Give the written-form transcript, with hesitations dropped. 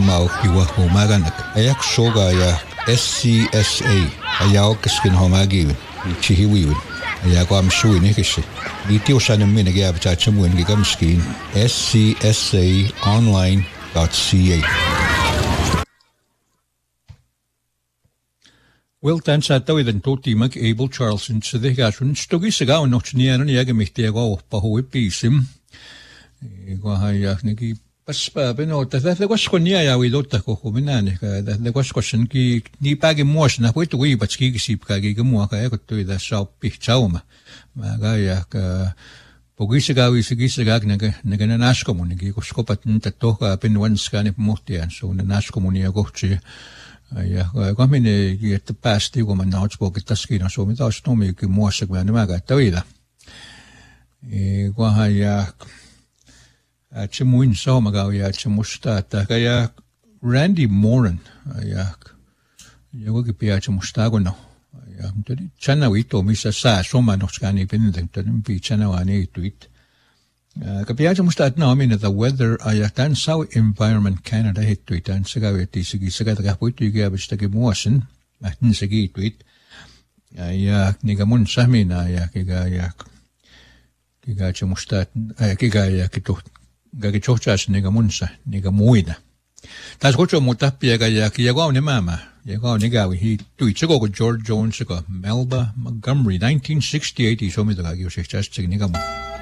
mau hiwa homaganak. Ayak soga ya SCSA. Ayaw kaskin homagivin. Chihiwiwin. Ayak am suin ikisi. Dito sa namin nagyabit sa muin gigamskin. scsaonline.ca. Well, dan sa tawid ang toti mag-Abel Charleston sa degasyon. Stogi sa gawin no chiniano niya gamitin ako pahuwi pisim. Iguahayak nagi paspa beno tatagwas ko niya yawi lota ko kuminane ka tatagwas ko siya ni pagi muwas na po ito wi batski gisip ka gigamuha kaya ko ito ida sa pichaw ma magaya ka pugisa gawi sige sagag nagananas ko mo nagi ko skopat ntato ka pinwans ka ni pumutian so nanas ko mo niya ko chi ja, kami että päästiin, kun mä nautspokit taskina Suomi taas tomiikin muassa, kun mä käyn töitä. Kunhan ja se muin saumakau ja se musta, että ja Randy Moran ja jokin pian se musta kun no. Ja tänä viikko missä saa somanoskaan niin pieneltä, niin tänä vaan ei tuit. Kapiaja musta at namin the weather ay tan South Environment Canada hittuit tan sagaweti sige sagata puitu gabista ke muasin atin sige tweet ya niga mun samina ya kiga musta kiga ya kitu gagi chochas niga munsa niga muina tas gocho mutapia ya kiga ne mama ya go niga hi tweet go George Jones go Melba Montgomery 1968 so mi daga yo se chas niga